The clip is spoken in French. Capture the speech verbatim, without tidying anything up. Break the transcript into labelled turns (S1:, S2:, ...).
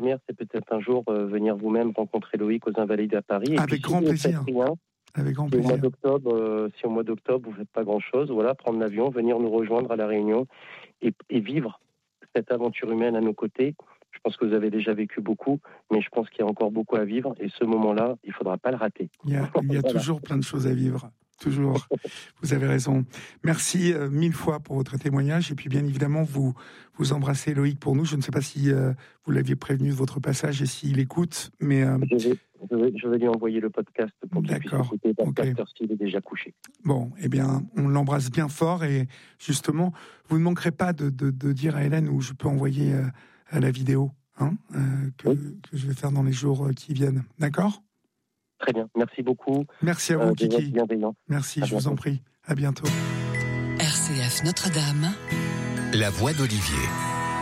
S1: première, c'est peut-être un jour euh, venir vous-même rencontrer Loïc aux Invalides à Paris. Et
S2: Avec
S1: puis,
S2: grand
S1: si
S2: plaisir.
S1: Rien,
S2: Avec grand
S1: si, au mois
S2: plaisir.
S1: d'octobre, euh, si au mois d'octobre, vous faites pas grand-chose, voilà, prendre l'avion, venir nous rejoindre à La Réunion et, et vivre cette aventure humaine à nos côtés. Je pense que vous avez déjà vécu beaucoup, mais je pense qu'il y a encore beaucoup à vivre. Et ce moment-là, il ne faudra pas le rater.
S2: Il y a, il y a
S1: Voilà.
S2: toujours plein de choses à vivre. Toujours. Vous avez raison. Merci euh, mille fois pour votre témoignage. Et puis, bien évidemment, vous, vous embrassez Loïc pour nous. Je ne sais pas si euh, vous l'aviez prévenu de votre passage et s'il écoute, mais... Euh...
S1: Je, vais, je, vais, je vais lui envoyer le podcast pour qu'il puisse
S2: D'accord.
S1: écouter. Parce
S2: Okay.
S1: qu'à il est déjà couché.
S2: Bon, eh bien, on l'embrasse bien fort. Et justement, vous ne manquerez pas de, de, de dire à Hélène où je peux envoyer euh, la vidéo hein, euh, que, oui. que je vais faire dans les jours qui viennent. D'accord ?
S1: Très bien, merci beaucoup.
S2: Merci à vous, euh, Kiki.
S1: Bienveillant.
S2: Merci,
S1: à
S2: je
S1: bientôt.
S2: vous en prie. À bientôt.
S3: R C F Notre-Dame.
S4: La voix d'Olivier.